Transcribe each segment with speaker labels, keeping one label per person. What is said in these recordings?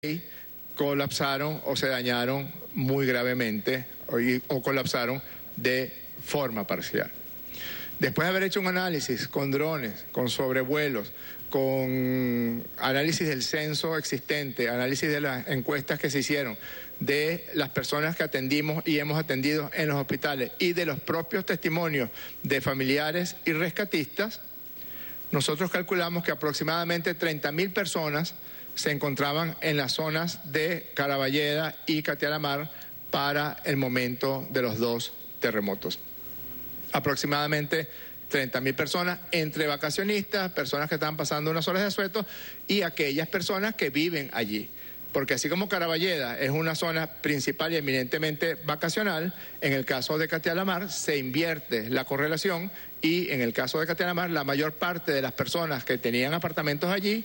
Speaker 1: colapsaron o se dañaron muy gravemente o colapsaron de forma parcial. Después de haber hecho un análisis con drones, con sobrevuelos, con análisis del censo existente, análisis de las encuestas que se hicieron, de las personas que atendimos y hemos atendido en los hospitales y de los propios testimonios de familiares y rescatistas, nosotros calculamos que aproximadamente 30.000 personas se encontraban en las zonas de Caraballeda y Catialamar para el momento de los dos terremotos. Aproximadamente 30.000 personas, entre vacacionistas, personas que estaban pasando unas horas de asueto y aquellas personas que viven allí. Porque así como Caraballeda es una zona principal y eminentemente vacacional, en el caso de Catialamar se invierte la correlación y en el caso de Catialamar la mayor parte de las personas que tenían apartamentos allí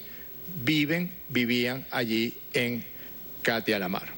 Speaker 1: vivían allí en Catialamar.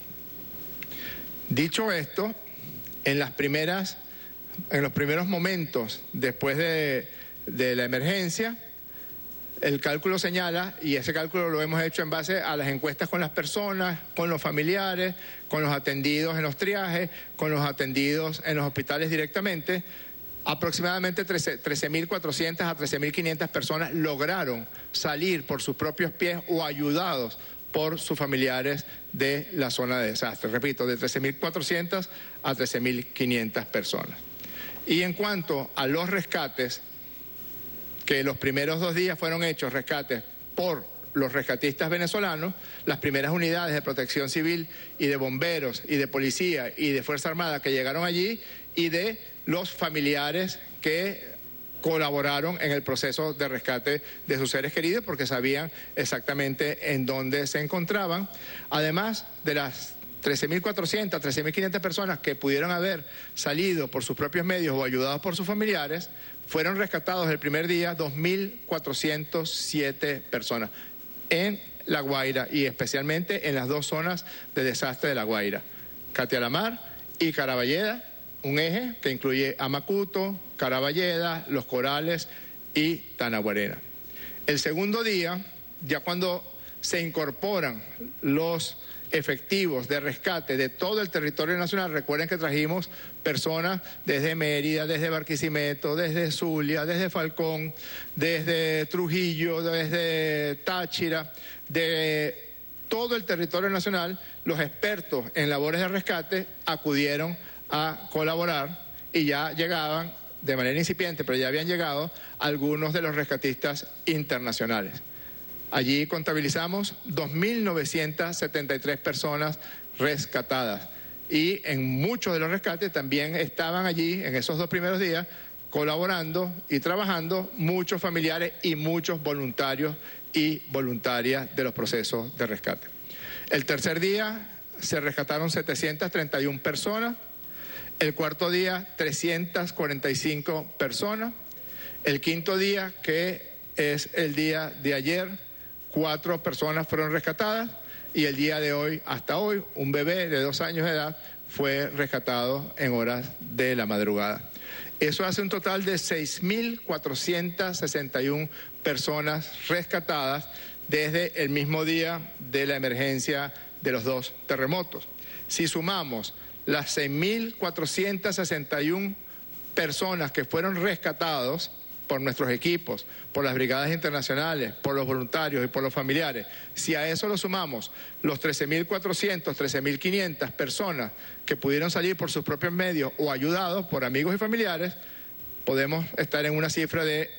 Speaker 1: Dicho esto, en los primeros momentos después de la emergencia, el cálculo señala, y ese cálculo lo hemos hecho en base a las encuestas con las personas, con los familiares, con los atendidos en los triajes, con los atendidos en los hospitales directamente, aproximadamente 13.400 a 13.500 personas lograron salir por sus propios pies o ayudados por sus familiares de la zona de desastre. Repito, de 13.400 a 13.500 personas. Y en cuanto a los rescates, que los primeros 2 días fueron hechos rescates por los rescatistas venezolanos, las primeras unidades de protección civil y de bomberos y de policía y de Fuerza Armada que llegaron allí y de los familiares que colaboraron en el proceso de rescate de sus seres queridos porque sabían exactamente en dónde se encontraban. Además de las 13.400, 13.500 personas que pudieron haber salido por sus propios medios o ayudados por sus familiares, fueron rescatados el primer día 2.407 personas en La Guaira y especialmente en las 2 zonas de desastre de La Guaira, Catialamar y Caraballeda, un eje que incluye Amacuto, Caraballeda, Los Corales y Tanaguarena. El segundo día, ya cuando se incorporan los efectivos de rescate de todo el territorio nacional, recuerden que trajimos personas desde Mérida, desde Barquisimeto, desde Zulia, desde Falcón, desde Trujillo, desde Táchira, de todo el territorio nacional, los expertos en labores de rescate acudieron a colaborar y ya llegaban de manera incipiente, pero ya habían llegado algunos de los rescatistas internacionales. Allí contabilizamos 2.973 personas rescatadas y en muchos de los rescates también estaban allí en esos 2 primeros días colaborando y trabajando muchos familiares y muchos voluntarios y voluntarias de los procesos de rescate. El tercer día se rescataron 731 personas, el cuarto día 345 personas, el quinto día, que es el día de ayer, 4 personas fueron rescatadas y el día de hoy, hasta hoy, un bebé de 2 años de edad fue rescatado en horas de la madrugada. Eso hace un total de 6.461 personas rescatadas desde el mismo día de la emergencia de los 2 terremotos. Si sumamos las 6.461 personas que fueron rescatados por nuestros equipos, por las brigadas internacionales, por los voluntarios y por los familiares, si a eso lo sumamos los 13.400, 13.500 personas que pudieron salir por sus propios medios o ayudados por amigos y familiares, podemos estar en una cifra de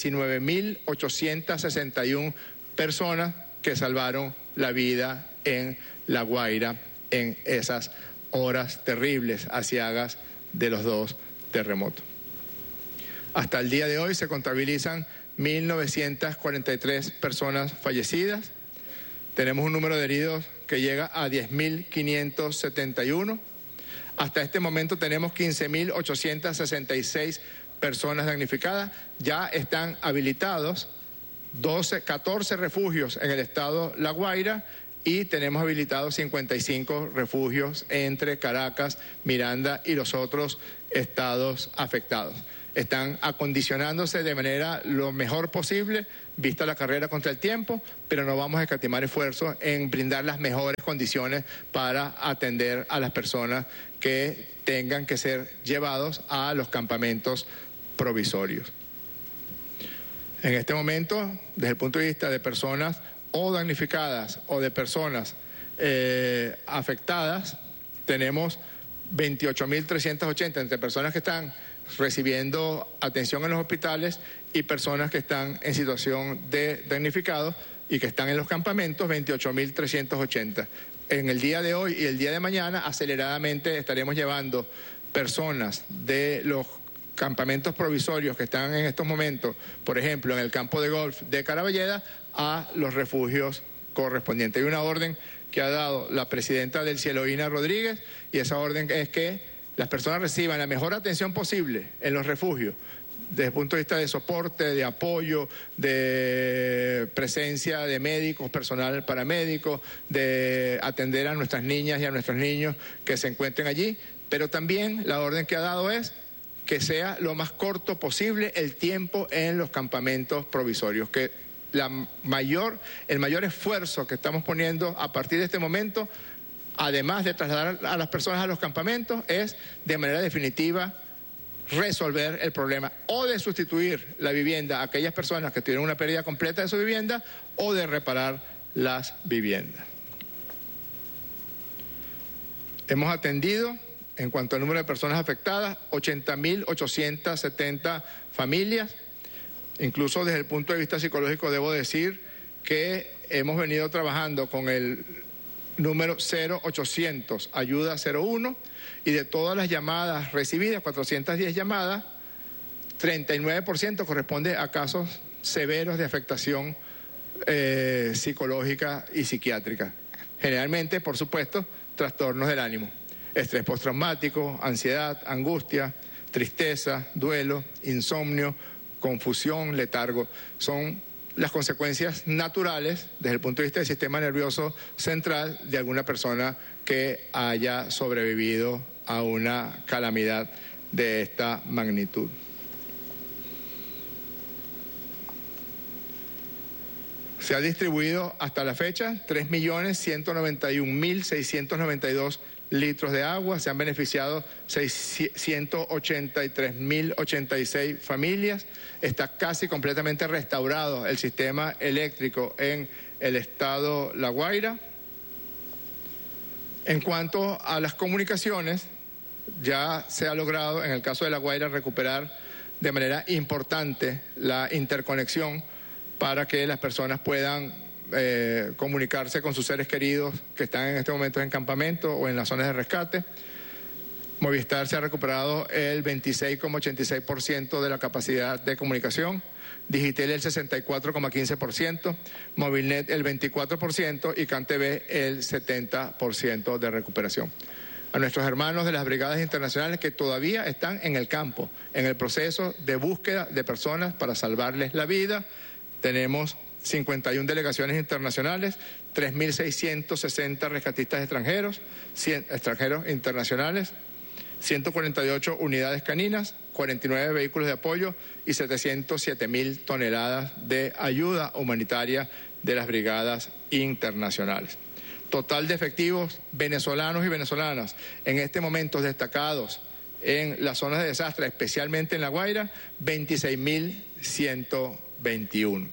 Speaker 1: 19.861 personas que salvaron la vida en La Guaira en esas horas terribles, aciagas de los 2 terremotos. Hasta el día de hoy se contabilizan 1.943 personas fallecidas. Tenemos un número de heridos que llega a 10.571. Hasta este momento tenemos 15.866 personas damnificadas. Ya están habilitados 14 refugios en el estado La Guaira y tenemos habilitados 55 refugios entre Caracas, Miranda y los otros estados afectados. están acondicionándose de manera lo mejor posible, vista la carrera contra el tiempo, pero no vamos a escatimar esfuerzos en brindar las mejores condiciones para atender a las personas que tengan que ser llevados a los campamentos provisorios. En este momento, desde el punto de vista de personas o damnificadas o de personas afectadas, tenemos 28.380 entre personas que están recibiendo atención en los hospitales y personas que están en situación de damnificados y que están en los campamentos, 28.380. En el día de hoy y el día de mañana, aceleradamente estaremos llevando personas de los campamentos provisorios que están en estos momentos, por ejemplo, en el campo de golf de Caraballeda, a los refugios correspondientes. Hay una orden que ha dado la presidenta del Cieloína Rodríguez, y esa orden es que las personas reciban la mejor atención posible en los refugios, desde el punto de vista de soporte, de apoyo, de presencia de médicos, personal paramédico, de atender a nuestras niñas y a nuestros niños que se encuentren allí, pero también la orden que ha dado es que sea lo más corto posible el tiempo en los campamentos provisorios, que el mayor esfuerzo que estamos poniendo a partir de este momento, además de trasladar a las personas a los campamentos, es de manera definitiva resolver el problema o de sustituir la vivienda a aquellas personas que tuvieron una pérdida completa de su vivienda o de reparar las viviendas. Hemos atendido, en cuanto al número de personas afectadas, 80.870 familias. Incluso desde el punto de vista psicológico debo decir que hemos venido trabajando con el número 0800, ayuda 01, y de todas las llamadas recibidas, 410 llamadas, 39% corresponde a casos severos de afectación psicológica y psiquiátrica. Generalmente, por supuesto, trastornos del ánimo, estrés postraumático, ansiedad, angustia, tristeza, duelo, insomnio, confusión, letargo. Son las consecuencias naturales desde el punto de vista del sistema nervioso central de alguna persona que haya sobrevivido a una calamidad de esta magnitud. Se ha distribuido hasta la fecha 3.191.692 litros de agua, se han beneficiado 183.086 familias, está casi completamente restaurado el sistema eléctrico en el estado La Guaira. En cuanto a las comunicaciones, ya se ha logrado en el caso de La Guaira recuperar de manera importante la interconexión para que las personas puedan comunicarse con sus seres queridos que están en este momento en campamento o en las zonas de rescate. Movistar se ha recuperado el 26,86% de la capacidad de comunicación, Digitel el 64,15%, Movilnet el 24% y CanTV el 70% de recuperación. A nuestros hermanos de las brigadas internacionales que todavía están en el campo, en el proceso de búsqueda de personas para salvarles la vida, tenemos 51 delegaciones internacionales, 3.660 rescatistas extranjeros, 100 extranjeros internacionales, 148 unidades caninas, 49 vehículos de apoyo y 707.000 toneladas de ayuda humanitaria de las brigadas internacionales. Total de efectivos venezolanos y venezolanas en este momento destacados en las zonas de desastre, especialmente en La Guaira, 26.121.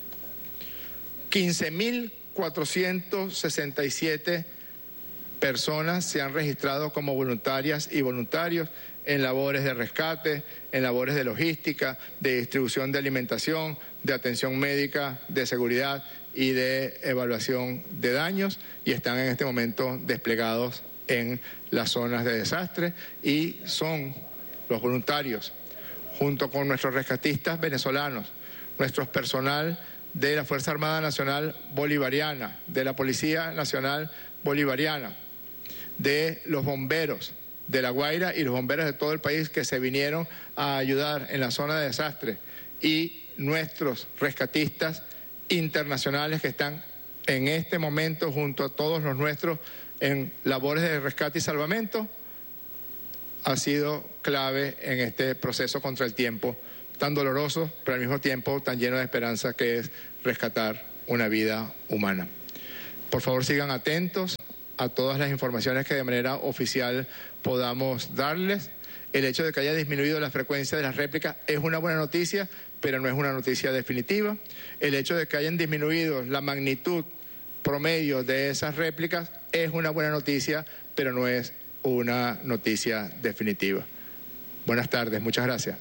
Speaker 1: 15.467 personas se han registrado como voluntarias y voluntarios en labores de rescate, en labores de logística, de distribución de alimentación, de atención médica, de seguridad y de evaluación de daños, y están en este momento desplegados en las zonas de desastre, y son los voluntarios, junto con nuestros rescatistas venezolanos, nuestro personal de la Fuerza Armada Nacional Bolivariana, de la Policía Nacional Bolivariana, de los bomberos de La Guaira y los bomberos de todo el país que se vinieron a ayudar en la zona de desastre, y nuestros rescatistas internacionales que están en este momento junto a todos los nuestros en labores de rescate y salvamento, ha sido clave en este proceso contra el tiempo, tan doloroso, pero al mismo tiempo tan lleno de esperanza, que es rescatar una vida humana. Por favor, sigan atentos a todas las informaciones que de manera oficial podamos darles. El hecho de que haya disminuido la frecuencia de las réplicas es una buena noticia, pero no es una noticia definitiva. El hecho de que hayan disminuido la magnitud promedio de esas réplicas es una buena noticia, pero no es una noticia definitiva. Buenas tardes, muchas gracias.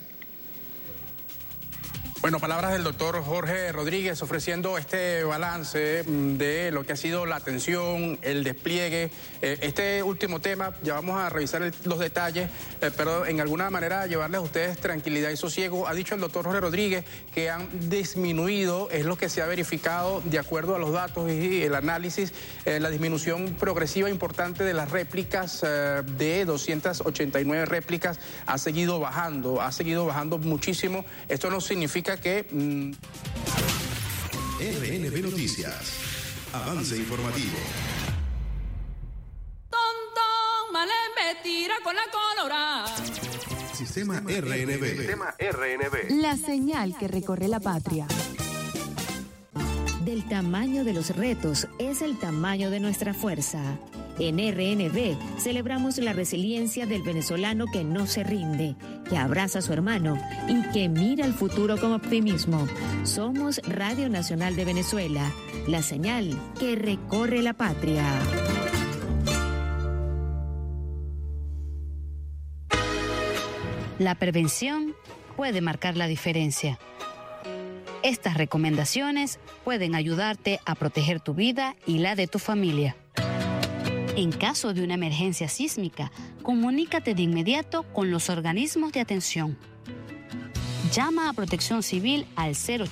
Speaker 2: Bueno, palabras del doctor Jorge Rodríguez ofreciendo este balance de lo que ha sido la atención, el despliegue. Este último tema, ya vamos a revisar los detalles, pero en alguna manera llevarles a ustedes tranquilidad y sosiego. Ha dicho el doctor Jorge Rodríguez que han disminuido, es lo que se ha verificado de acuerdo a los datos y el análisis, la disminución progresiva importante de las réplicas, de 289 réplicas, ha seguido bajando muchísimo. Esto no significa que
Speaker 3: RNB Noticias, avance informativo.
Speaker 4: Tontón, Malembe tira con la colorada.
Speaker 3: Sistema RNB.
Speaker 5: La señal que recorre la patria.
Speaker 6: Del tamaño de los retos es el tamaño de nuestra fuerza. En RNB celebramos la resiliencia del venezolano que no se rinde, que abraza a su hermano y que mira el futuro con optimismo. Somos Radio Nacional de Venezuela, la señal que recorre la patria.
Speaker 7: La prevención puede marcar la diferencia. Estas recomendaciones pueden ayudarte a proteger tu vida y la de tu familia. En caso de una emergencia sísmica, comunícate de inmediato con los organismos de atención. Llama a Protección Civil al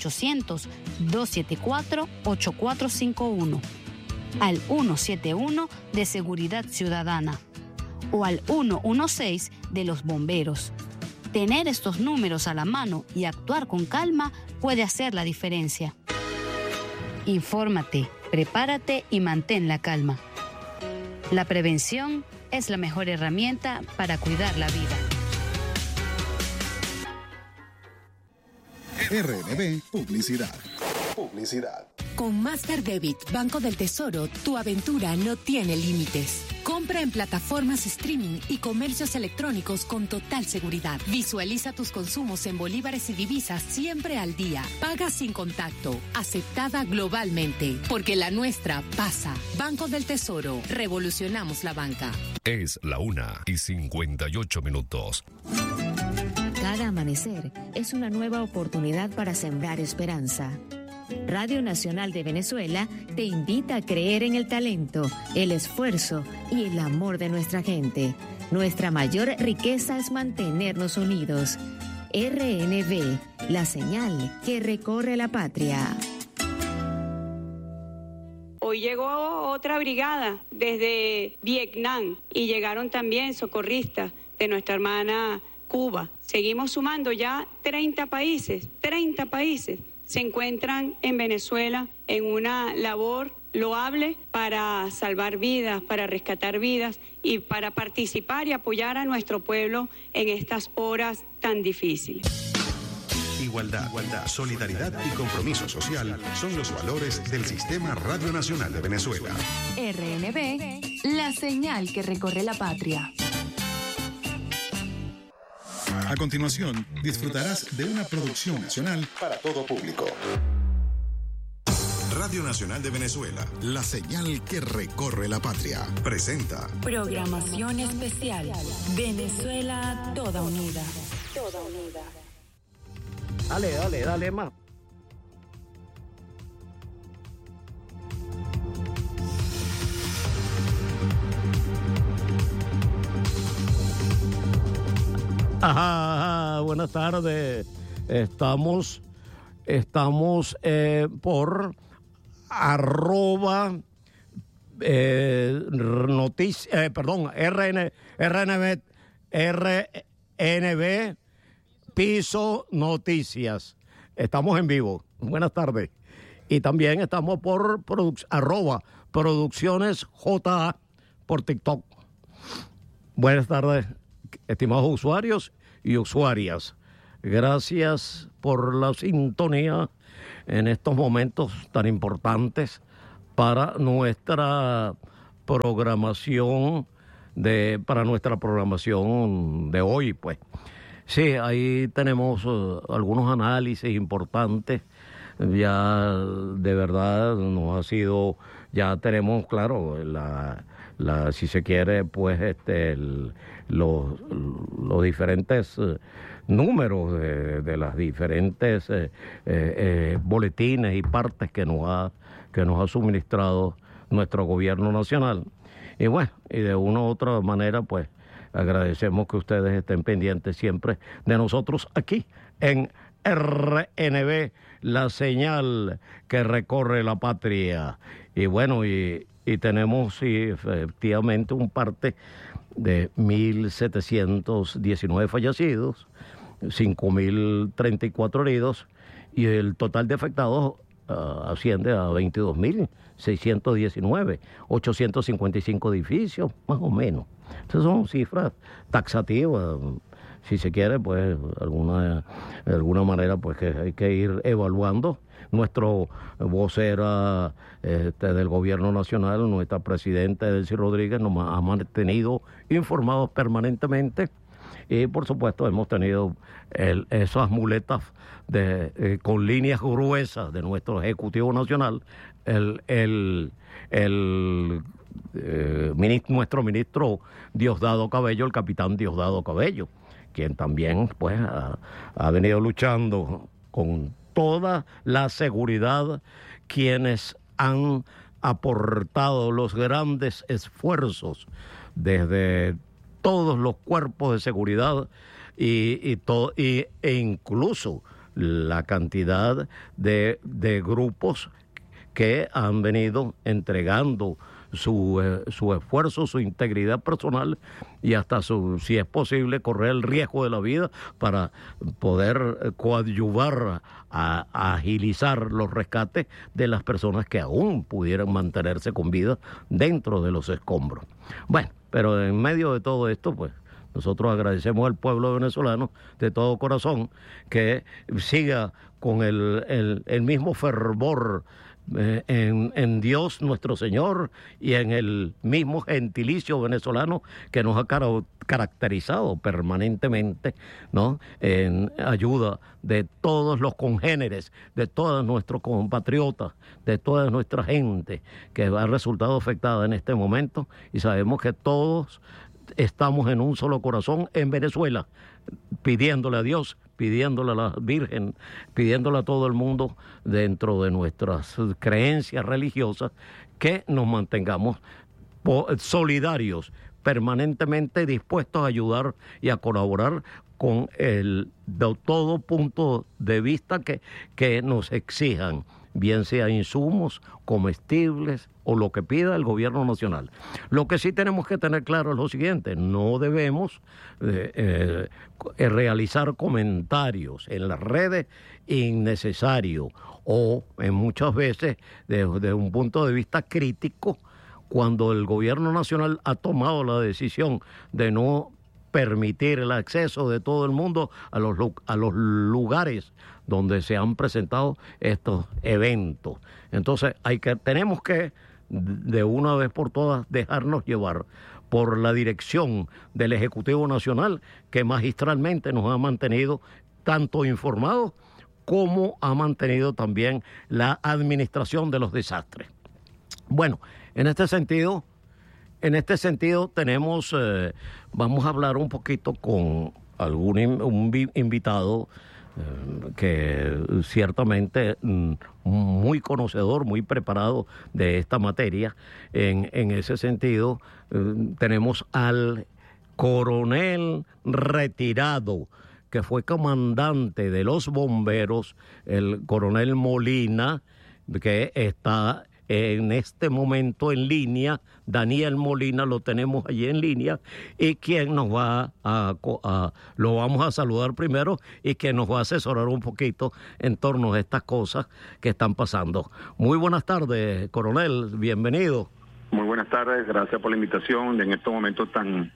Speaker 7: 0800-274-8451, al 171 de Seguridad Ciudadana o al 116 de los bomberos. Tener estos números a la mano y actuar con calma puede hacer la diferencia. Infórmate, prepárate y mantén la calma. La prevención es la mejor herramienta para cuidar la vida.
Speaker 3: RNB Publicidad.
Speaker 5: Con Master Debit, Banco del Tesoro, tu aventura no tiene límites. Compra en plataformas streaming y comercios electrónicos con total seguridad. Visualiza tus consumos en bolívares y divisas siempre al día. Paga sin contacto. Aceptada globalmente. Porque la nuestra pasa. Banco del Tesoro. Revolucionamos la banca.
Speaker 8: Es la 1:58.
Speaker 6: Cada amanecer es una nueva oportunidad para sembrar esperanza. Radio Nacional de Venezuela te invita a creer en el talento, el esfuerzo y el amor de nuestra gente. Nuestra mayor riqueza es mantenernos unidos. RNB, la señal que recorre la patria.
Speaker 9: Hoy llegó otra brigada desde Vietnam y llegaron también socorristas de nuestra hermana Cuba. Seguimos sumando ya 30 países se encuentran en Venezuela en una labor loable para salvar vidas, para rescatar vidas y para participar y apoyar a nuestro pueblo en estas horas tan difíciles.
Speaker 3: Igualdad, solidaridad y compromiso social son los valores del Sistema Radio Nacional de Venezuela.
Speaker 5: RNB, la señal que recorre la patria.
Speaker 3: A continuación, disfrutarás de una producción nacional para todo público. Radio Nacional de Venezuela, la señal que recorre la patria, presenta
Speaker 5: Programación especial. Venezuela toda unida.
Speaker 10: Dale más. Ajá, buenas tardes. Estamos por @ RNB Piso Noticias. Estamos en vivo. Buenas tardes. Y también estamos por @ Producciones JA por TikTok. Buenas tardes. estimados usuarios y usuarias, gracias por la sintonía en estos momentos tan importantes para nuestra programación de hoy, pues. Sí, ahí tenemos algunos análisis importantes. Ya de verdad nos ha sido, ya tenemos, claro, si se quiere, pues los diferentes números de las diferentes boletines y partes que nos ha suministrado nuestro gobierno nacional. Y bueno, y de una u otra manera, pues, agradecemos que ustedes estén pendientes siempre de nosotros aquí en RNB, la señal que recorre la patria. Y bueno, y tenemos efectivamente un parte de 1.719 fallecidos, 5.034 heridos, y el total de afectados asciende a 22.619, 855 edificios, más o menos. Estas son cifras taxativas, si se quiere, pues de alguna manera, pues que hay que ir evaluando. Nuestro vocera del gobierno nacional, nuestra presidenta Delcy Rodríguez, nos ha mantenido informados permanentemente. Y por supuesto hemos tenido esas muletas con líneas gruesas de nuestro Ejecutivo Nacional, nuestro ministro Diosdado Cabello, el capitán Diosdado Cabello, quien también pues ha venido luchando con toda la seguridad, quienes han aportado los grandes esfuerzos desde todos los cuerpos de seguridad e incluso la cantidad de grupos que han venido entregando su esfuerzo, su integridad personal y hasta si es posible, correr el riesgo de la vida para poder coadyuvar a agilizar los rescates de las personas que aún pudieran mantenerse con vida dentro de los escombros. Bueno, pero en medio de todo esto, pues, nosotros agradecemos al pueblo venezolano de todo corazón que siga con el mismo fervor en Dios nuestro Señor y en el mismo gentilicio venezolano que nos ha caracterizado permanentemente, ¿no?, en ayuda de todos los congéneres, de todos nuestros compatriotas, de toda nuestra gente que ha resultado afectada en este momento, y sabemos que todos estamos en un solo corazón en Venezuela, pidiéndole a Dios, pidiéndole a la Virgen, pidiéndole a todo el mundo dentro de nuestras creencias religiosas que nos mantengamos solidarios, permanentemente dispuestos a ayudar y a colaborar con todo punto de vista que nos exijan, bien sea insumos, comestibles o lo que pida el gobierno nacional. Lo que sí tenemos que tener claro es lo siguiente: no debemos realizar comentarios en las redes innecesarios o en muchas veces desde un punto de vista crítico, cuando el gobierno nacional ha tomado la decisión de no permitir el acceso de todo el mundo a los lugares donde se han presentado estos eventos. Entonces tenemos que de una vez por todas dejarnos llevar por la dirección del Ejecutivo Nacional, que magistralmente nos ha mantenido tanto informados como ha mantenido también la administración de los desastres. Bueno, en este sentido tenemos, vamos a hablar un poquito con un invitado que ciertamente muy conocedor, muy preparado de esta materia. En ese sentido, tenemos al coronel retirado, que fue comandante de los bomberos, el coronel Molina, que está en este momento en línea. Daniel Molina lo tenemos allí en línea, y quien nos va lo vamos a saludar primero, y quien nos va a asesorar un poquito en torno a estas cosas que están pasando. Muy buenas tardes, coronel, bienvenido.
Speaker 8: Muy buenas tardes, gracias por la invitación en estos momentos tan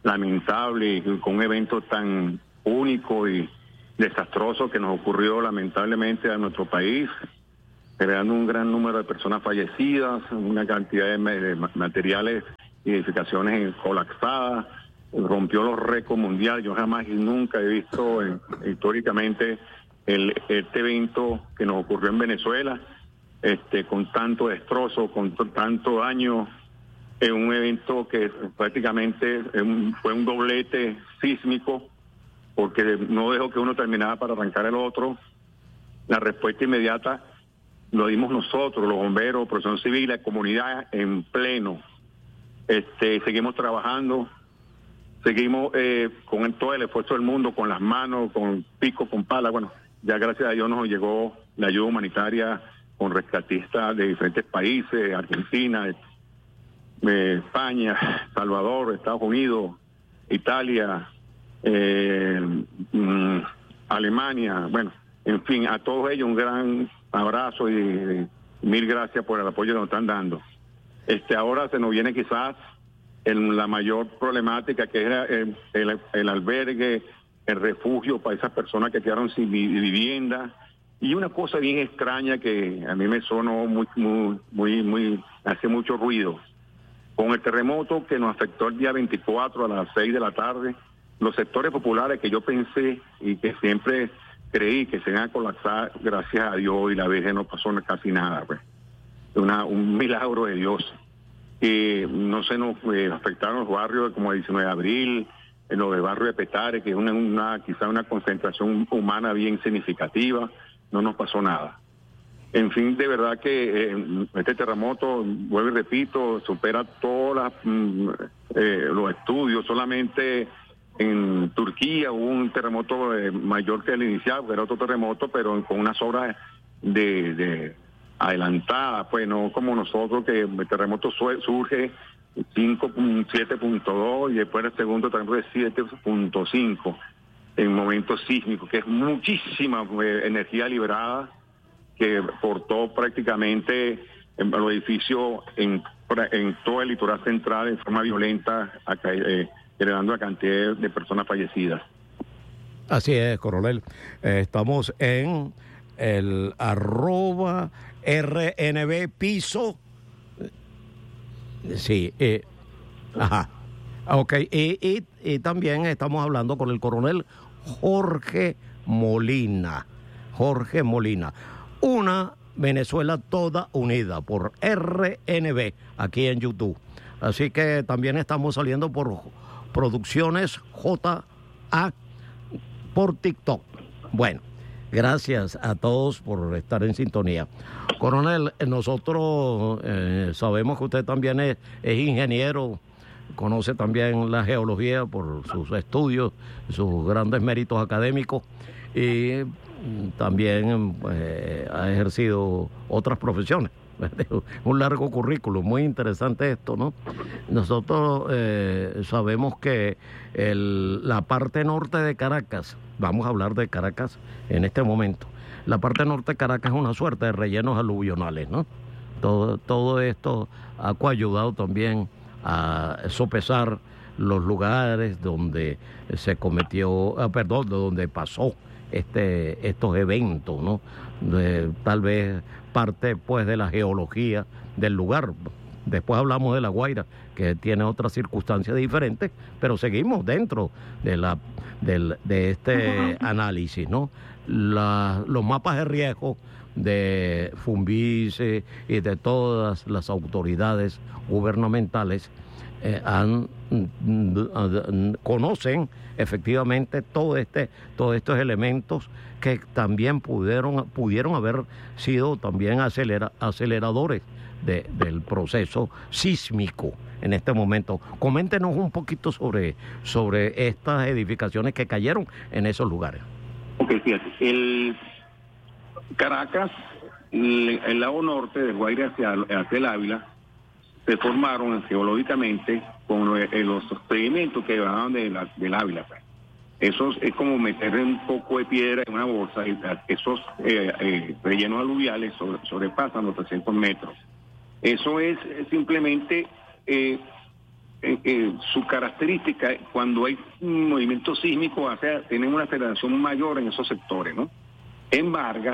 Speaker 8: lamentable, con un evento tan único y desastroso que nos ocurrió lamentablemente a nuestro país, creando un gran número de personas fallecidas, una cantidad de materiales y edificaciones colapsadas, rompió los récords mundiales. Yo jamás y nunca he visto históricamente este evento que nos ocurrió en Venezuela, con tanto destrozo, con tanto daño, en un evento que prácticamente fue un doblete sísmico, porque no dejó que uno terminara para arrancar el otro. La respuesta inmediata lo dimos nosotros, los bomberos, protección civil, la comunidad en pleno. Seguimos trabajando, seguimos con todo el esfuerzo del mundo, con las manos, con pico, con pala. Bueno, ya gracias a Dios nos llegó la ayuda humanitaria con rescatistas de diferentes países, Argentina, España, Salvador, Estados Unidos, Italia, Alemania. Bueno, en fin, a todos ellos un gran abrazo y mil gracias por el apoyo que nos están dando. Ahora se nos viene quizás la mayor problemática, que era el albergue, el refugio para esas personas que quedaron sin vivienda. Y una cosa bien extraña que a mí me sonó muy hace mucho ruido. Con el terremoto que nos afectó el día 24 a las 6 de la tarde, los sectores populares que yo pensé y que siempre creí que se iban a colapsar, gracias a Dios y la Virgen, no pasó casi nada, pues. Un milagro de Dios. No se nos afectaron los barrios como el 19 de abril, en los de barrio de Petare, que es quizá una concentración humana bien significativa, no nos pasó nada. En fin, de verdad que este terremoto, vuelvo y repito, supera todos los estudios. Solamente en Turquía hubo un terremoto mayor que el inicial, era otro terremoto, pero con unas horas de adelantada, pues no como nosotros, que el terremoto surge 7.2 y después el segundo terremoto de 7.5 en momentos sísmicos, que es muchísima energía liberada que portó prácticamente los edificios en todo el litoral central en forma violenta, generando la cantidad de personas fallecidas.
Speaker 10: Así es, coronel. Estamos en el @RNB piso. Sí, ajá. Ok, y también estamos hablando con el coronel Jorge Molina. Jorge Molina. Una Venezuela toda unida por RNB aquí en YouTube. Así que también estamos saliendo por Producciones JA por TikTok. Bueno, gracias a todos por estar en sintonía. Coronel, nosotros sabemos que usted también es ingeniero, conoce también la geología por sus estudios, sus grandes méritos académicos y también ha ejercido otras profesiones. Un largo currículum, muy interesante esto, ¿no? Nosotros sabemos que la parte norte de Caracas, vamos a hablar de Caracas en este momento, la parte norte de Caracas es una suerte de rellenos aluvionales, ¿no? Todo esto ha coayudado también a sopesar los lugares donde se cometió, donde pasó estos eventos, ¿no? Tal vez parte pues de la geología del lugar. Después hablamos de La Guaira, que tiene otras circunstancias diferentes, pero seguimos dentro de este análisis, ¿no? Los mapas de riesgo de Funvice y de todas las autoridades gubernamentales conocen efectivamente todos estos elementos que también pudieron haber sido también aceleradores del proceso sísmico en este momento. Coméntenos un poquito sobre estas edificaciones que cayeron en esos lugares.
Speaker 8: Ok, fíjate, Caracas, el lado norte de Guaira hacia el Ávila, se formaron geológicamente con los sedimentos que bajaban del Ávila. Eso es como meter un poco de piedra en una bolsa, y esos rellenos aluviales sobrepasan los 300 metros. Eso es simplemente su característica, cuando hay un movimiento sísmico, tienen una aceleración mayor en esos sectores, ¿no? En Vargas,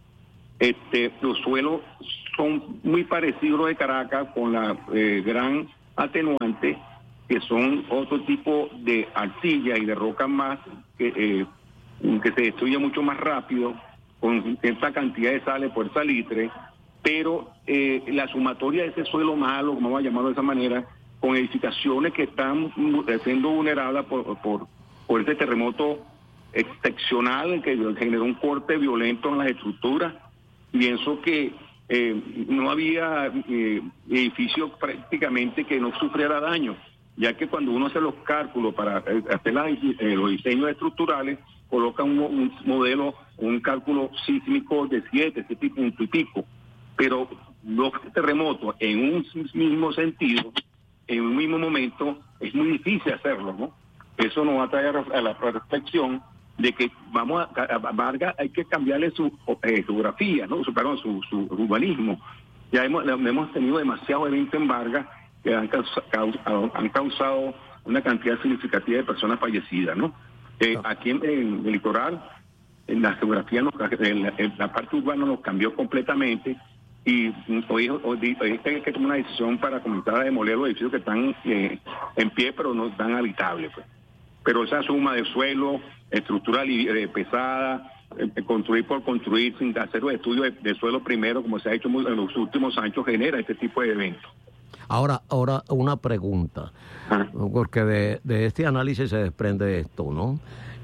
Speaker 8: los suelos son muy parecidos a los de Caracas, con la gran atenuante, que son otro tipo de arcilla y de roca más, que se destruye mucho más rápido, con cierta cantidad de sales por salitre, pero la sumatoria de ese suelo malo, como vamos a llamarlo de esa manera, con edificaciones que están siendo vulnerables por este terremoto excepcional que generó un corte violento en las estructuras. Pienso que no había edificio prácticamente que no sufriera daño, ya que cuando uno hace los cálculos para hacer los diseños estructurales, coloca un modelo, un cálculo sísmico de 7 puntos y pico, pero los terremotos en un mismo sentido, en un mismo momento, es muy difícil hacerlo, ¿no? Eso nos va a traer a la reflexión de que a Vargas hay que cambiarle su geografía, ¿no? Su urbanismo. Ya hemos tenido demasiados eventos en Vargas que han causado una cantidad significativa de personas fallecidas, ¿no? Aquí en el litoral, en la geografía, en la parte urbana nos cambió completamente, y hoy hay que tomar una decisión para comenzar a demoler los edificios que están en pie, pero no están habitables, pues. Pero esa suma de suelo, estructura pesada, construir por construir, sin hacer los estudios de suelo primero, como se ha hecho en los últimos años, genera este tipo de eventos.
Speaker 10: Ahora una pregunta, porque de este análisis se desprende esto, ¿no?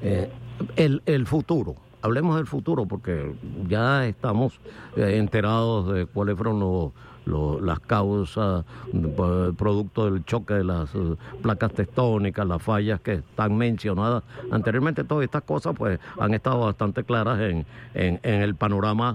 Speaker 10: El futuro. Hablemos del futuro, porque ya estamos enterados de cuáles fueron las causas producto del choque de las placas tectónicas, las fallas que están mencionadas anteriormente. Todas estas cosas pues han estado bastante claras en el panorama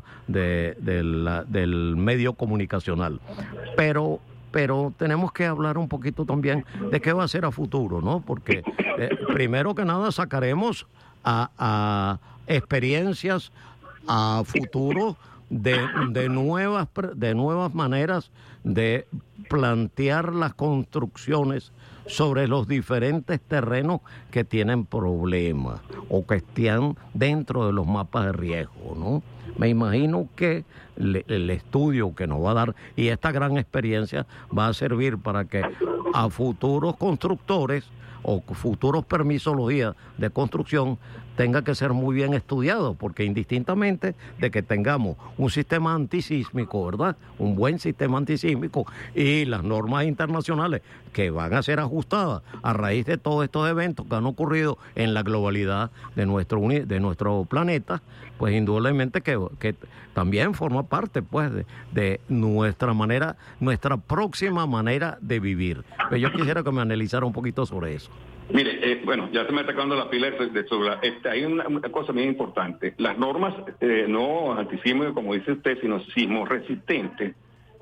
Speaker 10: del medio comunicacional. Pero tenemos que hablar un poquito también de qué va a ser a futuro, ¿no? Porque primero que nada sacaremos a experiencias a futuro de nuevas maneras de plantear las construcciones sobre los diferentes terrenos que tienen problemas o que están dentro de los mapas de riesgo, ¿no? Me imagino que el estudio que nos va a dar y esta gran experiencia va a servir para que a futuros constructores o futuros permisologías de construcción tenga que ser muy bien estudiado, porque indistintamente de que tengamos un sistema antisísmico, ¿verdad? Un buen sistema antisísmico y las normas internacionales que van a ser ajustadas a raíz de todos estos eventos que han ocurrido en la globalidad de nuestro planeta, pues indudablemente que también forma parte pues de nuestra próxima manera de vivir. Pero yo quisiera que me analizara un poquito sobre eso.
Speaker 8: Mire, bueno, ya se me está acabando la pila hay una cosa bien importante. Las normas no antisísmicas, como dice usted, sino sismo resistentes,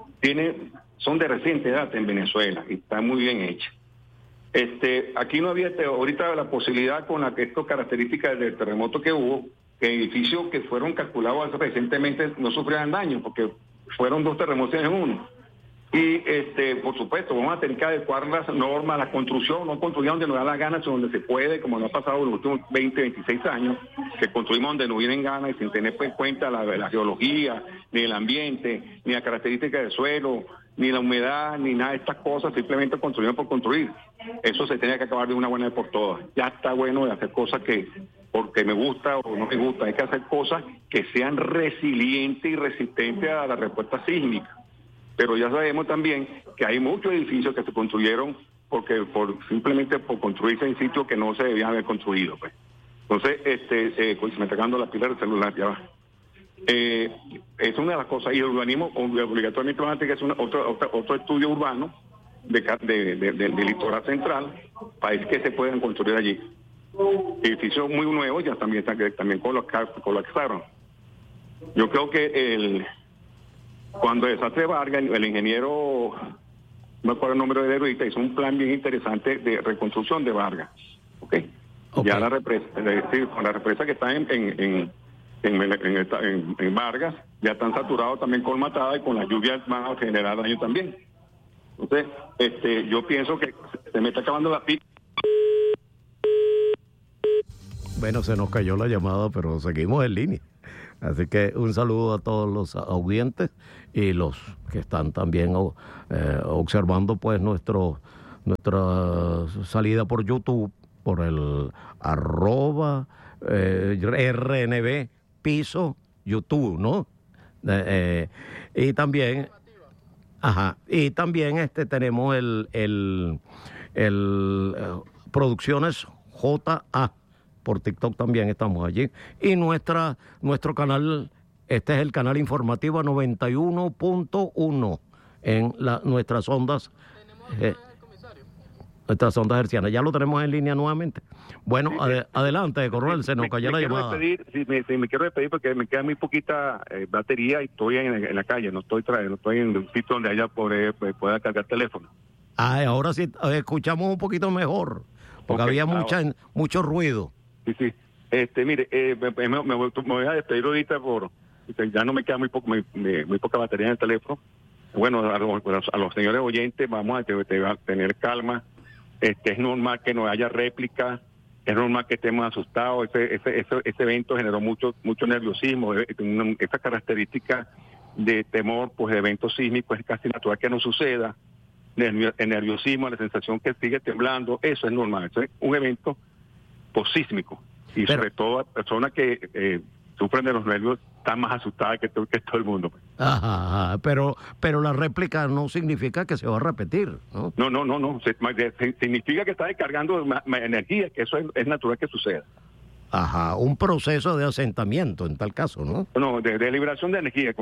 Speaker 8: son de reciente edad en Venezuela y están muy bien hechas. Aquí no había ahorita la posibilidad con estas características del terremoto que hubo, que edificios que fueron calculados recientemente no sufrieran daño, porque fueron 2 terremotos en uno. Y, por supuesto, vamos a tener que adecuar las normas, la construcción, no construir donde nos da la gana, sino donde se puede, como nos ha pasado en los últimos 20, 26 años, que construimos donde nos vienen ganas y sin tener en cuenta la geología, ni el ambiente, ni las características del suelo, ni la humedad, ni nada de estas cosas, simplemente construimos por construir. Eso se tenía que acabar de una buena vez por todas. Ya está bueno de hacer cosas que porque me gusta o no me gusta, hay que hacer cosas que sean resilientes y resistentes a la respuesta sísmica. Pero ya sabemos también que hay muchos edificios que se construyeron simplemente por construirse en sitios que no se debían haber construido, pues. Entonces, pues, me está cagando la pila del celular, ya va. Es una de las cosas, y el urbanismo obligatoriamente va a tener que hacer otro estudio urbano del litoral central para ver que se puedan construir allí. Edificios muy nuevos ya también colapsaron. Yo creo que cuando el desastre de Vargas, el ingeniero, no me acuerdo el nombre de ahorita, hizo un plan bien interesante de reconstrucción de Vargas. ¿Okay? Ya la represa, con la represa que está en Vargas, ya están saturados también colmatadas y con las lluvias van a generar daño también. Entonces, yo pienso que Se me está acabando la pila.
Speaker 10: Bueno, se nos cayó la llamada, pero seguimos en línea. Así que un saludo a todos los audientes y los que están también observando pues nuestra salida por YouTube, por el @RNB piso YouTube, ¿no? Y también tenemos el Producciones JA. Por TikTok también estamos allí. Y nuestro canal, este es el canal informativo 91.1 en nuestras ondas. Nuestras ondas hercianas. Ya lo tenemos en línea nuevamente. Bueno, adelante, coronel, se nos cayó la llamada.
Speaker 8: Me quiero despedir porque me queda muy poquita batería y estoy en la calle, no estoy en un sitio donde haya pueda cargar teléfono.
Speaker 10: Ahora sí escuchamos un poquito mejor, porque había mucho ruido.
Speaker 8: Sí. Mire, me voy a despedir ahorita ya no me queda muy poca batería en el teléfono. Bueno, a los señores oyentes vamos a tener calma. Es normal que no haya réplica, es normal que estemos asustados. Ese evento generó mucho nerviosismo. Esa característica de temor, pues de eventos sísmicos, es casi natural que no suceda. El nerviosismo, la sensación que sigue temblando, eso es normal. Eso es un evento posísmico, y sobre todo personas que sufren de los nervios están más asustadas que todo el mundo.
Speaker 10: Ajá, pero la réplica no significa que se va a repetir, ¿no?
Speaker 8: No. Significa que está descargando energía, que eso es natural que suceda.
Speaker 10: Ajá, un proceso de asentamiento en tal caso, ¿no?
Speaker 8: No, de liberación de energía,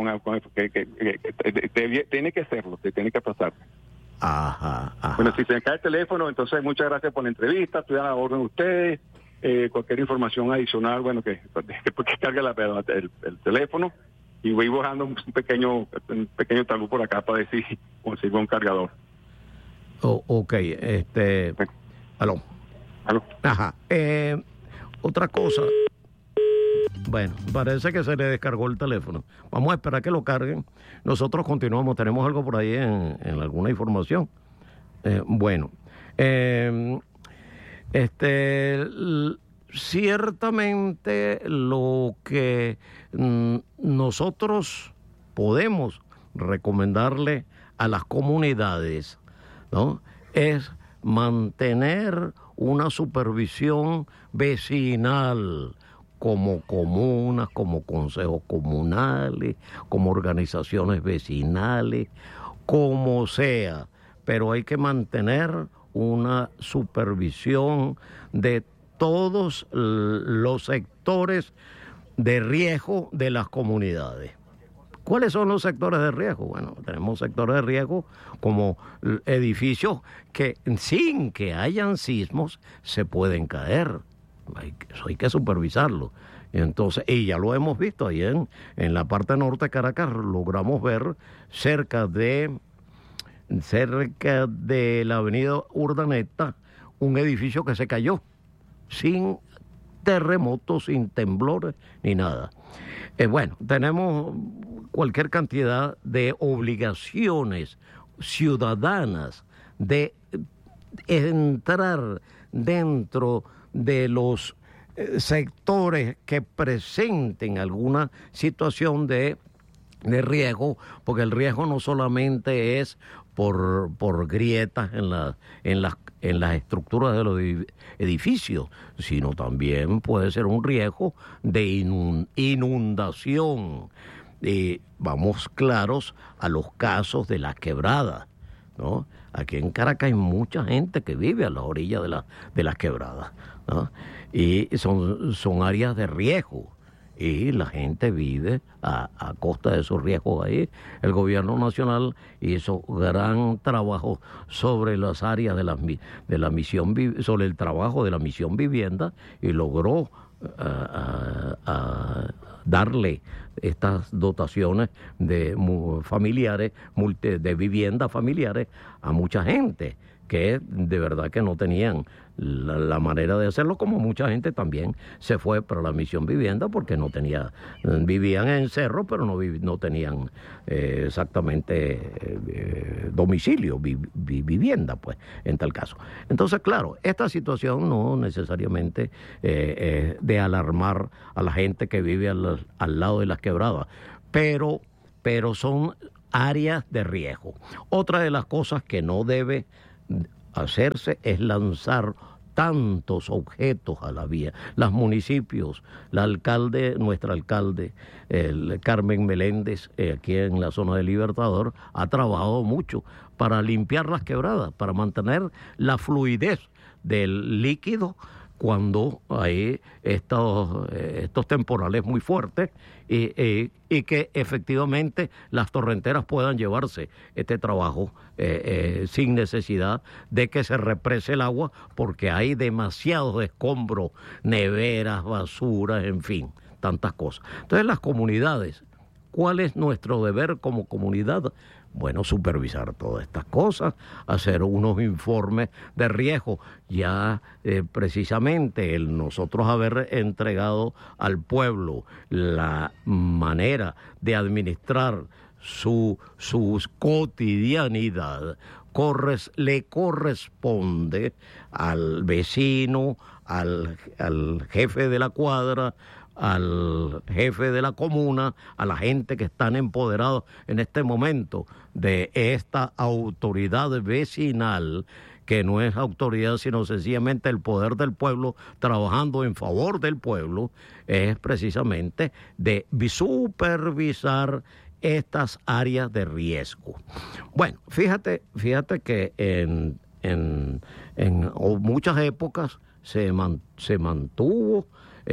Speaker 8: tiene que serlo, tiene que pasar.
Speaker 10: Ajá.
Speaker 8: Bueno, si se me cae el teléfono, entonces muchas gracias por la entrevista, estoy a la orden de ustedes. Cualquier información adicional, bueno, que cargue el teléfono, y voy bajando un pequeño talud por acá para ver si consigo un cargador.
Speaker 10: Ok, aló. Ajá. Otra cosa. Bueno, parece que se le descargó el teléfono. Vamos a esperar que lo carguen. Nosotros continuamos. ¿Tenemos algo por ahí en alguna información? Ciertamente lo que nosotros podemos recomendarle a las comunidades, ¿no?, es mantener una supervisión vecinal, como comunas, como consejos comunales, como organizaciones vecinales, como sea, pero hay que mantener una supervisión de todos los sectores de riesgo de las comunidades. ¿Cuáles son los sectores de riesgo? Bueno, tenemos sectores de riesgo como edificios que sin que hayan sismos se pueden caer. Eso hay que supervisarlo. Entonces, y ya lo hemos visto ahí en la parte norte de Caracas, logramos ver cerca de la avenida Urdaneta un edificio que se cayó sin terremotos, sin temblores ni nada. Bueno, tenemos cualquier cantidad de obligaciones ciudadanas de entrar dentro de los sectores que presenten alguna situación de riesgo, porque el riesgo no solamente es por grietas en las estructuras de los edificios, sino también puede ser un riesgo de inundación. Y vamos claros a los casos de las quebradas, ¿no? Aquí en Caracas hay mucha gente que vive a la orilla de las quebradas, ¿no? Y son áreas de riesgo. Y la gente vive a costa de esos riesgos ahí. El gobierno nacional hizo gran trabajo sobre las áreas de la misión, sobre el trabajo de la misión vivienda, y logró darle estas dotaciones de familiares, de viviendas familiares a mucha gente que de verdad que no tenían la manera de hacerlo, como mucha gente también se fue para la Misión Vivienda porque vivían en cerro, pero no tenían exactamente domicilio, vivienda, pues, en tal caso. Entonces, claro, esta situación no necesariamente de alarmar a la gente que vive al lado de las quebradas, pero son áreas de riesgo. Otra de las cosas que no debe hacerse es lanzar tantos objetos a la vía. Los municipios, nuestra alcalde, Carmen Meléndez, aquí en la zona de Libertador, ha trabajado mucho para limpiar las quebradas, para mantener la fluidez del líquido cuando hay estos temporales muy fuertes y que efectivamente las torrenteras puedan llevarse este trabajo sin necesidad de que se represe el agua, porque hay demasiados escombros, neveras, basuras, en fin, tantas cosas. Entonces, las comunidades, ¿cuál es nuestro deber como comunidad? Bueno, supervisar todas estas cosas, hacer unos informes de riesgo. Ya precisamente nosotros haber entregado al pueblo la manera de administrar su cotidianidad, le corresponde al vecino, al jefe de la cuadra, al jefe de la comuna, a la gente que están empoderados en este momento de esta autoridad vecinal, que no es autoridad sino sencillamente el poder del pueblo trabajando en favor del pueblo, es precisamente de supervisar estas áreas de riesgo. Bueno, fíjate que en muchas épocas se mantuvo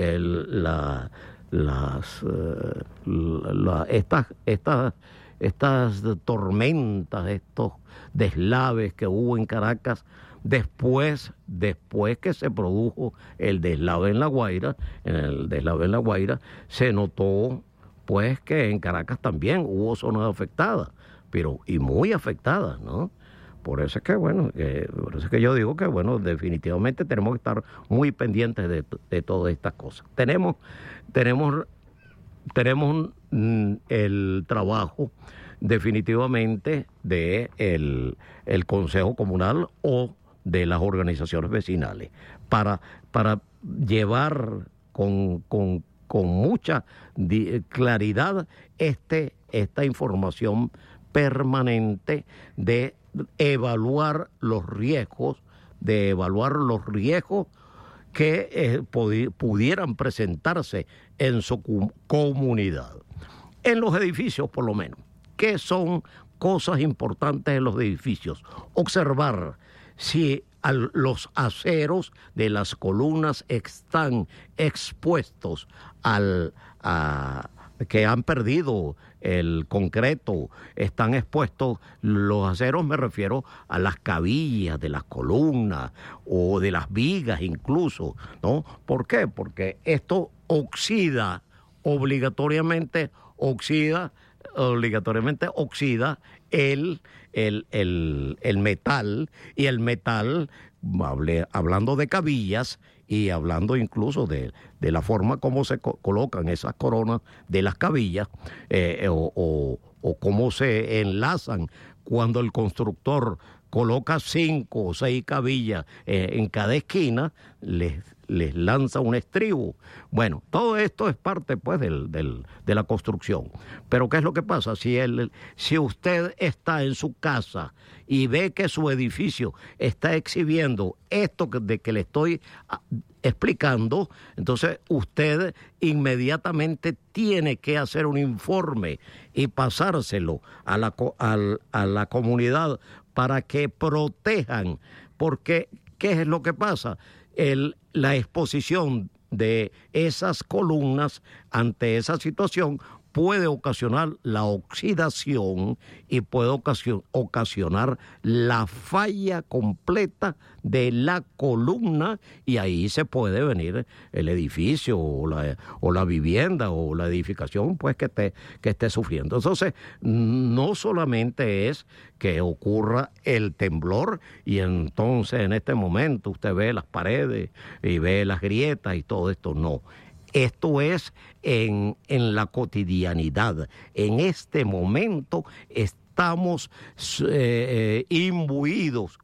Speaker 10: estas tormentas, estos deslaves que hubo en Caracas después que se produjo el deslave en La Guaira. En el deslave en La Guaira se notó pues que en Caracas también hubo zonas afectadas, y muy afectadas, ¿no? Por eso es que yo digo que, bueno, definitivamente tenemos que estar muy pendientes de todas estas cosas. Tenemos el trabajo definitivamente de el Consejo Comunal o de las organizaciones vecinales para llevar con mucha claridad esta información permanente de evaluar los riesgos que pudieran presentarse en su comunidad. En los edificios, por lo menos, ¿qué son cosas importantes en los edificios? Observar si los aceros de las columnas están expuestos que han perdido el concreto, están expuestos los aceros, me refiero a las cabillas de las columnas o de las vigas incluso, ¿no? ¿Por qué? Porque esto obligatoriamente oxida el metal, y el metal, hablando de cabillas y hablando incluso de la forma como se colocan esas coronas de las cabillas, o cómo se enlazan cuando el constructor coloca 5 o 6 cabillas en cada esquina, les lanza un estribo. Bueno, todo esto es parte pues de la construcción. Pero ¿qué es lo que pasa? Si usted está en su casa y ve que su edificio está exhibiendo esto de que le estoy explicando, entonces usted inmediatamente tiene que hacer un informe y pasárselo a la comunidad para que protejan, porque ¿qué es lo que pasa? La exposición de esas columnas ante esa situación puede ocasionar la oxidación y puede ocasionar la falla completa de la columna, y ahí se puede venir el edificio o la vivienda o la edificación pues que esté sufriendo. Entonces, no solamente es que ocurra el temblor y entonces en este momento usted ve las paredes y ve las grietas y todo esto, no. Esto es en la cotidianidad. En este momento estamos imbuidos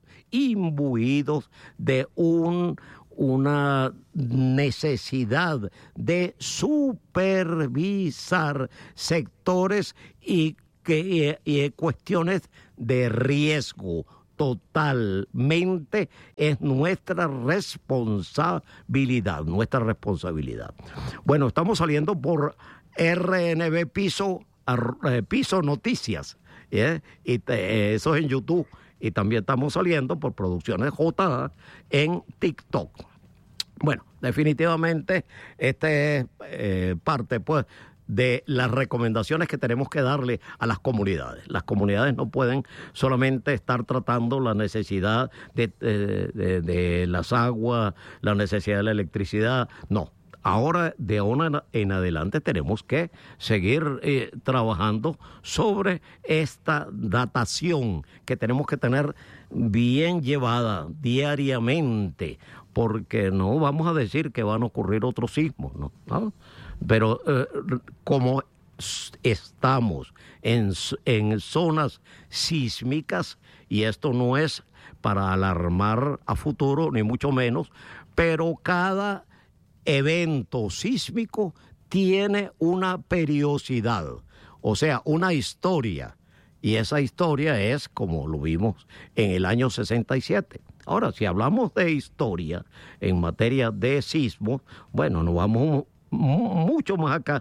Speaker 10: de una necesidad de supervisar sectores y cuestiones de riesgo. Totalmente es nuestra responsabilidad. Bueno, estamos saliendo por RNB Piso Noticias, ¿eh? Y eso es en YouTube. Y también estamos saliendo por Producciones JA en TikTok. Bueno, definitivamente esta es parte, pues, de las recomendaciones que tenemos que darle a las comunidades. Las comunidades no pueden solamente estar tratando la necesidad de las aguas, la necesidad de la electricidad, no. Ahora, de ahora en adelante, tenemos que seguir trabajando sobre esta datación que tenemos que tener bien llevada diariamente, porque no vamos a decir que van a ocurrir otros sismos, ¿no? Pero como estamos en zonas sísmicas, y esto no es para alarmar a futuro, ni mucho menos, pero cada evento sísmico tiene una periodicidad, o sea, una historia, y esa historia es como lo vimos en el año 67. Ahora, si hablamos de historia en materia de sismos, bueno, nos vamos mucho más acá.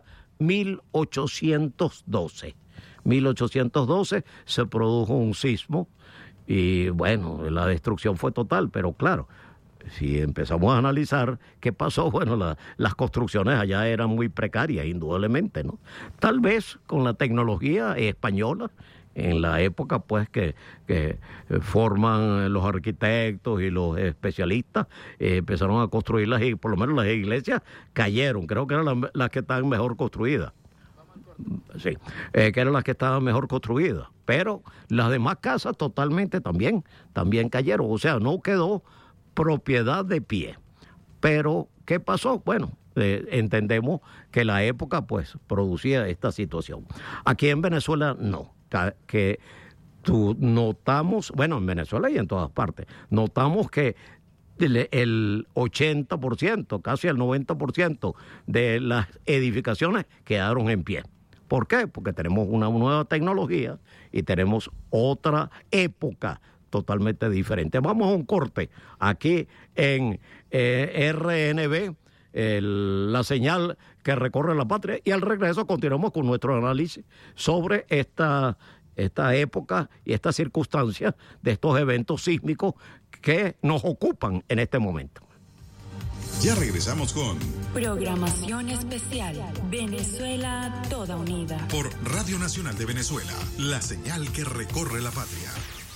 Speaker 10: 1812 se produjo un sismo y bueno, la destrucción fue total, pero claro, si empezamos a analizar qué pasó, bueno, las construcciones allá eran muy precarias, indudablemente, ¿no? Tal vez con la tecnología española, en la época pues que forman los arquitectos y los especialistas, empezaron a construirlas y por lo menos las iglesias cayeron, creo que eran las que estaban mejor construidas. Sí, que eran las que estaban mejor construidas, pero las demás casas totalmente también cayeron, o sea, no quedó propiedad de pie. Pero, ¿qué pasó? Bueno, entendemos que la época pues producía esta situación. Aquí en Venezuela no, que notamos, bueno, en Venezuela y en todas partes, notamos que el 80%, casi el 90% de las edificaciones quedaron en pie. ¿Por qué? Porque tenemos una nueva tecnología y tenemos otra época totalmente diferente. Vamos a un corte aquí en RNB, la señal que recorre la patria, y al regreso continuamos con nuestro análisis sobre esta época y estas circunstancias de estos eventos sísmicos que nos ocupan en este momento.
Speaker 3: Ya regresamos con
Speaker 5: Programación Especial Venezuela Toda Unida
Speaker 3: por Radio Nacional de Venezuela, la señal que recorre la patria.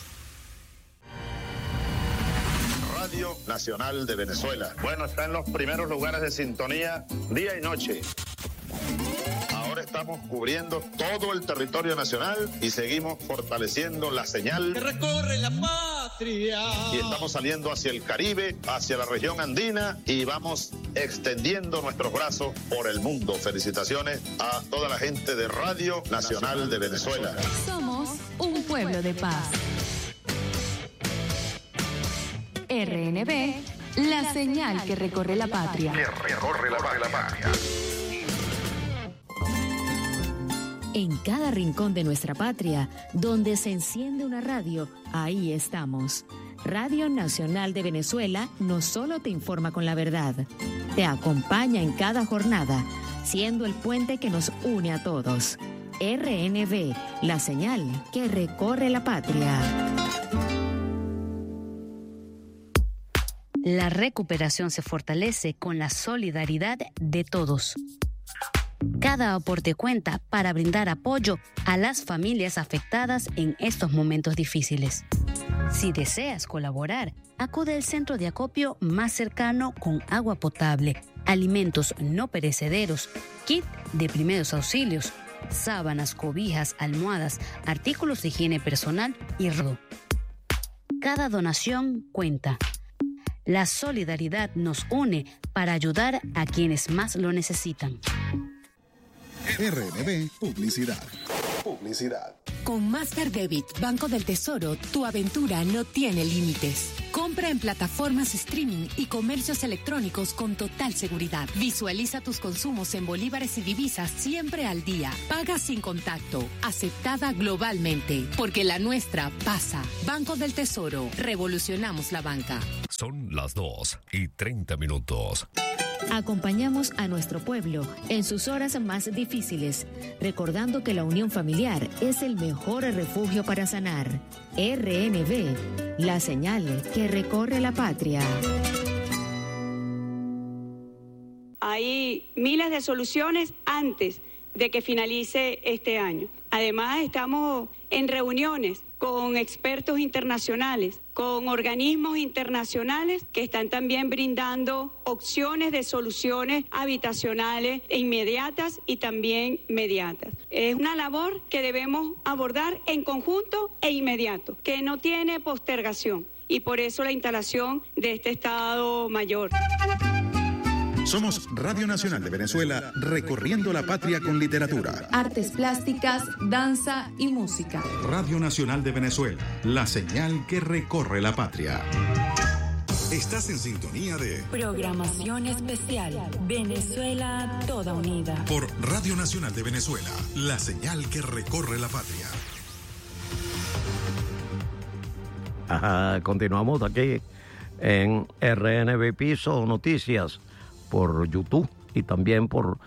Speaker 11: Radio Nacional de Venezuela. Bueno, está en los primeros lugares de sintonía día y noche. Ahora estamos cubriendo todo el territorio nacional y seguimos fortaleciendo la señal
Speaker 12: que recorre la patria.
Speaker 11: Y estamos saliendo hacia el Caribe, hacia la región andina, y vamos extendiendo nuestros brazos por el mundo. Felicitaciones a toda la gente de Radio Nacional de Venezuela.
Speaker 5: Somos un pueblo de paz. RNB, la señal que recorre la patria.
Speaker 3: Que recorre la patria.
Speaker 6: En cada rincón de nuestra patria, donde se enciende una radio, ahí estamos. Radio Nacional de Venezuela no solo te informa con la verdad, te acompaña en cada jornada, siendo el puente que nos une a todos. RNB, la señal que recorre la patria.
Speaker 7: La recuperación se fortalece con la solidaridad de todos. Cada aporte cuenta para brindar apoyo a las familias afectadas en estos momentos difíciles. Si deseas colaborar, acude al centro de acopio más cercano con agua potable, alimentos no perecederos, kit de primeros auxilios, sábanas, cobijas, almohadas, artículos de higiene personal y ropa. Cada donación cuenta. La solidaridad nos une para ayudar a quienes más lo necesitan.
Speaker 13: RNB Publicidad.
Speaker 5: Con Master Debit, Banco del Tesoro, tu aventura no tiene límites. Compra en plataformas streaming y comercios electrónicos con total seguridad. Visualiza tus consumos en bolívares y divisas siempre al día. Paga sin contacto. Aceptada globalmente. Porque la nuestra pasa. Banco del Tesoro. Revolucionamos la banca.
Speaker 14: Son las 2:30.
Speaker 6: Acompañamos a nuestro pueblo en sus horas más difíciles, recordando que la unión familiar es el mejor refugio para sanar. RNB, la señal que recorre la patria.
Speaker 9: Hay miles de soluciones antes de que finalice este año. Además, estamos en reuniones con expertos internacionales, con organismos internacionales que están también brindando opciones de soluciones habitacionales inmediatas y también mediatas. Es una labor que debemos abordar en conjunto e inmediato, que no tiene postergación, y por eso la instalación de este Estado Mayor.
Speaker 13: Somos Radio Nacional de Venezuela, recorriendo la patria con literatura,
Speaker 15: artes plásticas, danza y música.
Speaker 13: Radio Nacional de Venezuela, la señal que recorre la patria.
Speaker 3: Estás en sintonía de
Speaker 15: Programación Especial, Venezuela Toda Unida.
Speaker 3: Por Radio Nacional de Venezuela, la señal que recorre la patria.
Speaker 10: Continuamos aquí en RNB Piso Noticias por YouTube y también por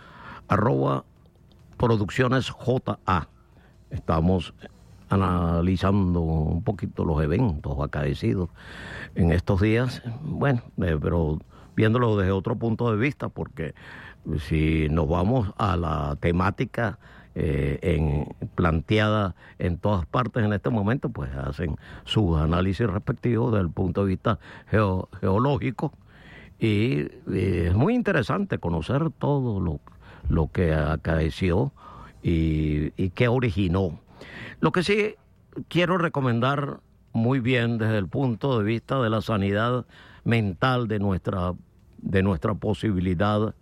Speaker 10: @produccionesJA. Estamos analizando un poquito los eventos acaecidos en estos días, bueno, pero viéndolo desde otro punto de vista, porque si nos vamos a la temática planteada en todas partes en este momento, pues hacen sus análisis respectivos desde el punto de vista geológico. Y es muy interesante conocer todo lo que acaeció y qué originó. Lo que sí quiero recomendar muy bien desde el punto de vista de la sanidad mental, de nuestra posibilidad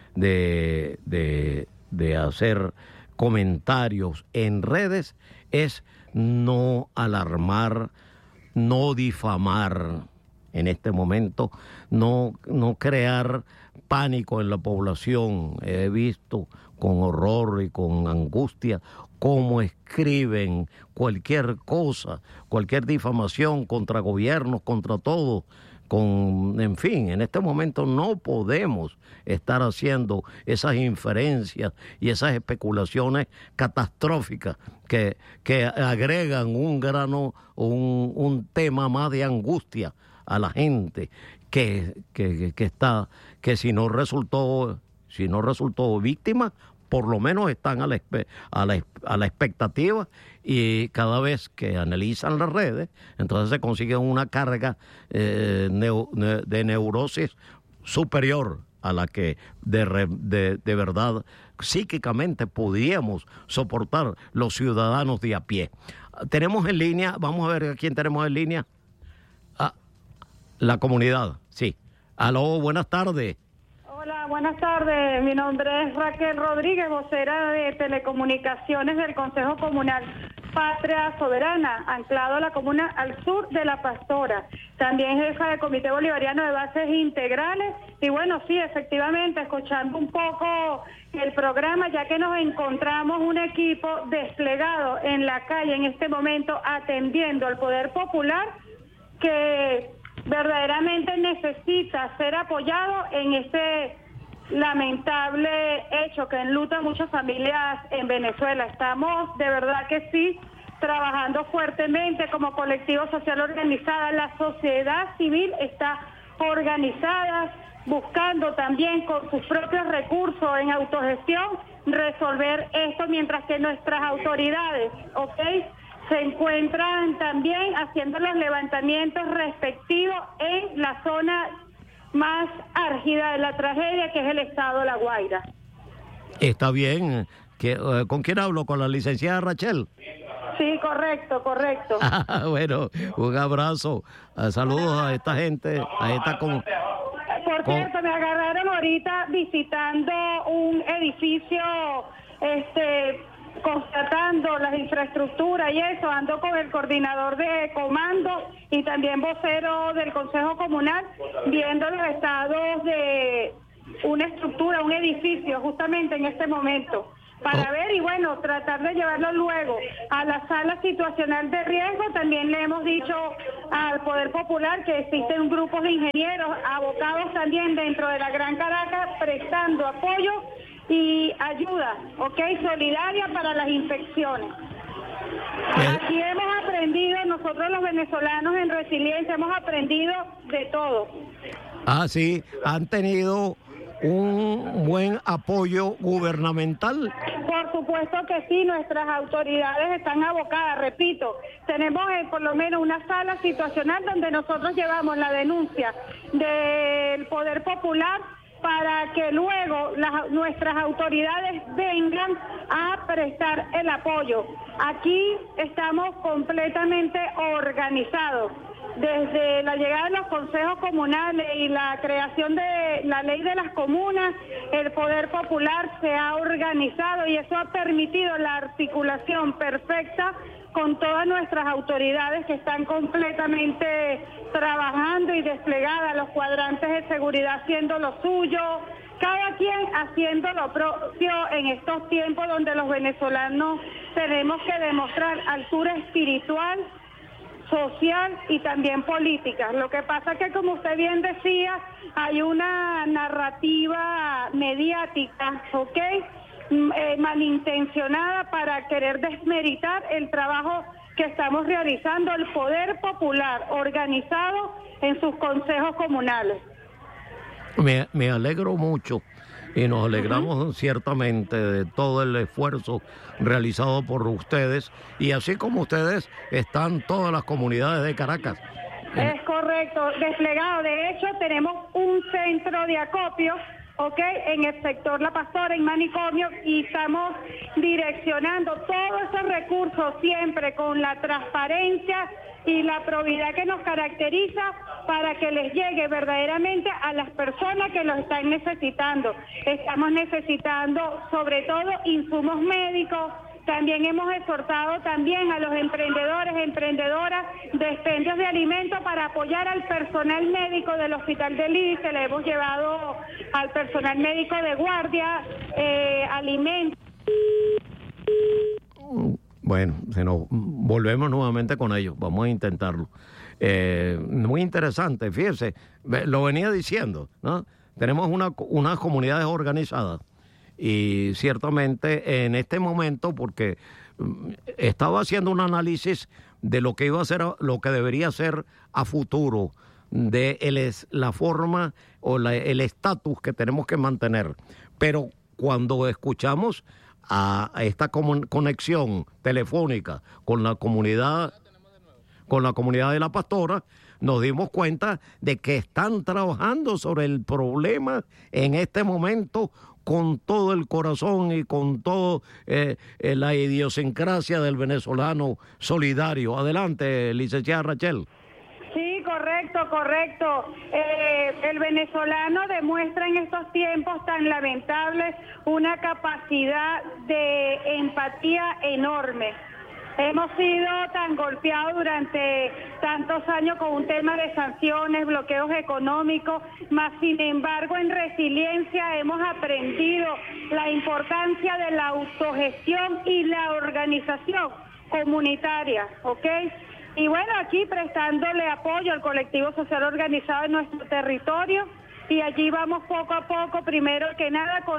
Speaker 10: de hacer comentarios en redes, es no alarmar, no difamar. En este momento, no crear pánico en la población. He visto con horror y con angustia cómo escriben cualquier cosa, cualquier difamación contra gobiernos, contra todo. En fin, en este momento no podemos estar haciendo esas inferencias y esas especulaciones catastróficas que agregan un grano, un tema más de angustia a la gente que si no resultó víctima, por lo menos están a la expectativa, y cada vez que analizan las redes, entonces se consigue una carga de neurosis superior a la que de verdad psíquicamente podíamos soportar los ciudadanos de a pie. Tenemos en línea, vamos a ver a quién tenemos en línea. La comunidad, sí. Aló, buenas tardes.
Speaker 16: Hola, buenas tardes. Mi nombre es Raquel Rodríguez, vocera de Telecomunicaciones del Consejo Comunal Patria Soberana, anclado a la comuna al sur de La Pastora. También jefa del Comité Bolivariano de Bases Integrales. Y bueno, sí, efectivamente, escuchando un poco el programa, ya que nos encontramos un equipo desplegado en la calle en este momento atendiendo al poder popular que verdaderamente necesita ser apoyado en este lamentable hecho que enluta a muchas familias en Venezuela. Estamos de verdad que sí trabajando fuertemente como colectivo social organizada. La sociedad civil está organizadas, buscando también con sus propios recursos en autogestión resolver esto, mientras que nuestras autoridades, ¿ok?, se encuentran también haciendo los levantamientos respectivos en la zona más álgida de la tragedia, que es el estado La Guaira.
Speaker 10: Está bien. ¿Con quién hablo? ¿Con la licenciada Rachel?
Speaker 16: Sí, correcto.
Speaker 10: Bueno, un abrazo. Saludos a esta gente, a esta
Speaker 16: Por cierto, me agarraron ahorita visitando un edificio, constatando las infraestructuras y eso. Ando con el coordinador de comando y también vocero del Consejo Comunal, viendo los estados de una estructura, un edificio, justamente en este momento, para ver y bueno, tratar de llevarlo luego a la sala situacional de riesgo. También le hemos dicho al Poder Popular que existen grupos de ingenieros abocados también dentro de la Gran Caracas, prestando apoyo y ayuda, solidaria para las inspecciones. Aquí hemos aprendido, nosotros los venezolanos en Resiliencia hemos aprendido de todo.
Speaker 10: Sí, han tenido un buen apoyo gubernamental.
Speaker 16: Por supuesto que sí, nuestras autoridades están abocadas, repito, tenemos por lo menos una sala situacional donde nosotros llevamos la denuncia del Poder Popular para que luego nuestras autoridades vengan a prestar el apoyo. Aquí estamos completamente organizados. Desde la llegada de los consejos comunales y la creación de la ley de las comunas, el Poder Popular se ha organizado y eso ha permitido la articulación perfecta con todas nuestras autoridades que están completamente trabajando y desplegadas, los cuadrantes de seguridad haciendo lo suyo, cada quien haciendo lo propio en estos tiempos donde los venezolanos tenemos que demostrar altura espiritual, social y también política. Lo que pasa es que, como usted bien decía, hay una narrativa mediática, malintencionada para querer desmeritar el trabajo que estamos realizando el Poder Popular organizado en sus consejos comunales.
Speaker 10: Me alegro mucho y nos alegramos ciertamente de todo el esfuerzo realizado por ustedes, y así como ustedes están todas las comunidades de Caracas.
Speaker 16: Es correcto, desplegado. De hecho, tenemos un centro de acopio, en el sector La Pastora, en Manicomio, y estamos direccionando todos esos recursos siempre con la transparencia y la probidad que nos caracteriza para que les llegue verdaderamente a las personas que los están necesitando. Estamos necesitando sobre todo insumos médicos. También hemos exhortado también a los emprendedores, emprendedoras, dispendios de alimentos para apoyar al personal médico del Hospital del ICE. Le hemos llevado al personal médico de guardia alimentos.
Speaker 10: Bueno, volvemos nuevamente con ellos, vamos a intentarlo. Muy interesante, fíjese, lo venía diciendo, ¿no? Tenemos unas comunidades organizadas y ciertamente en este momento, porque estaba haciendo un análisis de lo que iba a ser, lo que debería ser a futuro, de la forma o el estatus que tenemos que mantener, pero cuando escuchamos a esta conexión telefónica con la comunidad de La Pastora, nos dimos cuenta de que están trabajando sobre el problema en este momento con todo el corazón y con toda la idiosincrasia del venezolano solidario. Adelante, licenciada Rachel.
Speaker 16: Sí, correcto. El venezolano demuestra en estos tiempos tan lamentables una capacidad de empatía enorme. Hemos sido tan golpeados durante tantos años con un tema de sanciones, bloqueos económicos, mas sin embargo en Resiliencia hemos aprendido la importancia de la autogestión y la organización comunitaria, Y bueno, aquí prestándole apoyo al colectivo social organizado en nuestro territorio, y allí vamos poco a poco, primero que nada con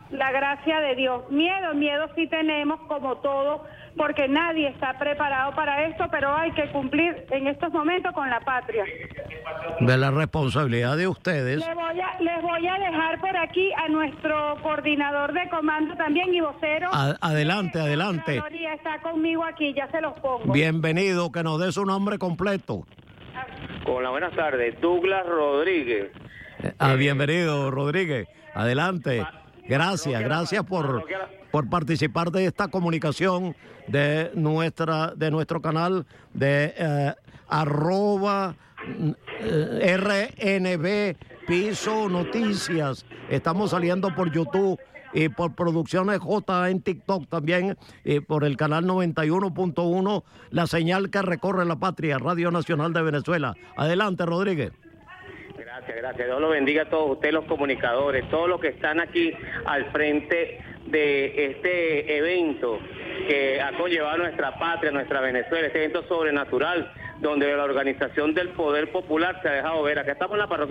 Speaker 16: la gracia de Dios. Miedo sí tenemos, como todo, porque nadie está preparado para esto, pero hay que cumplir en estos momentos con la patria.
Speaker 10: De la responsabilidad de ustedes.
Speaker 16: Les voy a dejar por aquí a nuestro coordinador de comando también y vocero.
Speaker 10: Adelante.
Speaker 16: Está conmigo aquí, ya se los pongo.
Speaker 10: Bienvenido, que nos dé su nombre completo.
Speaker 17: Hola, buenas tardes, Douglas Rodríguez.
Speaker 10: Bienvenido, Rodríguez. Adelante. Gracias por participar de esta comunicación de nuestro canal de @RNB Piso Noticias. Estamos saliendo por YouTube y por Producciones J en TikTok también, y por el canal 91.1, la señal que recorre la patria, Radio Nacional de Venezuela. Adelante, Rodríguez.
Speaker 17: Gracias. Dios los bendiga a todos ustedes, los comunicadores, todos los que están aquí al frente de este evento que ha conllevado nuestra patria, nuestra Venezuela, este evento sobrenatural, donde la organización del poder popular se ha dejado ver. Acá estamos en la parroquia